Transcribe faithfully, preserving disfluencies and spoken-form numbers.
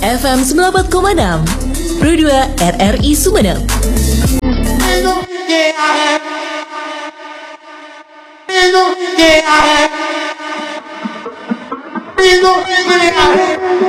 F M sembilan puluh empat koma enam, Pro dua R R I Sumeneb.